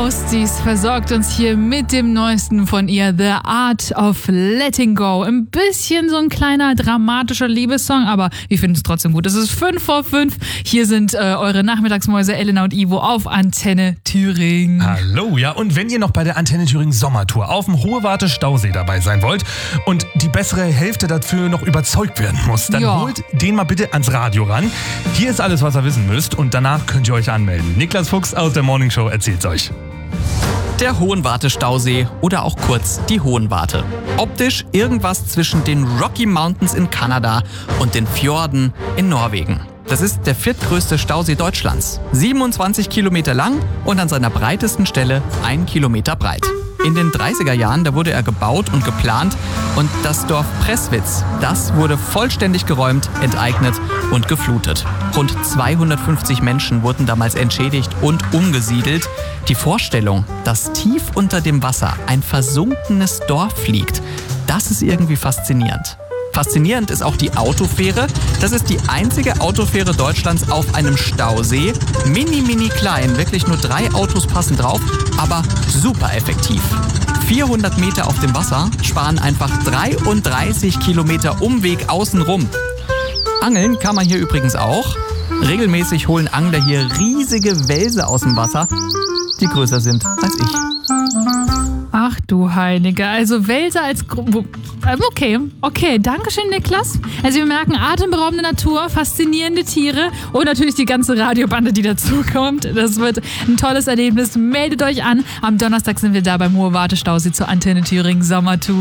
Faustis versorgt uns hier mit dem Neuesten von ihr, The Art of Letting Go. Ein bisschen so ein kleiner dramatischer Liebessong, aber wir finden es trotzdem gut. Es ist 5:05. Hier sind eure Nachmittagsmäuse Elena und Ivo auf Antenne Thüringen. Hallo, ja, und wenn ihr noch bei der Antenne Thüringen Sommertour auf dem Hohe-Warte Stausee dabei sein wollt und die bessere Hälfte dafür noch überzeugt werden muss, dann holt den mal bitte ans Radio ran. Hier ist alles, was ihr wissen müsst, und danach könnt ihr euch anmelden. Niklas Fuchs aus der Morning Show erzählt's euch. Der Hohenwarte-Stausee oder auch kurz die Hohenwarte. Optisch irgendwas zwischen den Rocky Mountains in Kanada und den Fjorden in Norwegen. Das ist der viertgrößte Stausee Deutschlands. 27 Kilometer lang und an seiner breitesten Stelle 1 Kilometer breit. In den 30er Jahren, da wurde er gebaut und geplant, und das Dorf Presswitz, das wurde vollständig geräumt, enteignet und geflutet. Rund 250 Menschen wurden damals entschädigt und umgesiedelt. Die Vorstellung, dass tief unter dem Wasser ein versunkenes Dorf liegt, das ist irgendwie faszinierend. Faszinierend ist auch die Autofähre. Das ist die einzige Autofähre Deutschlands auf einem Stausee. Mini klein, wirklich nur 3 Autos passen drauf, aber super effektiv. 400 Meter auf dem Wasser sparen einfach 33 Kilometer Umweg außenrum. Angeln kann man hier übrigens auch. Regelmäßig holen Angler hier riesige Welse aus dem Wasser, die größer sind als ich. Ach du Heilige, also Wälse als Okay, danke schön, Niklas. Also wir merken atemberaubende Natur, faszinierende Tiere und natürlich die ganze Radiobande, die dazukommt. Das wird ein tolles Erlebnis. Meldet euch an. Am Donnerstag sind wir da beim Hohe-Warte Stausee zur Antenne Thüringen Sommertour.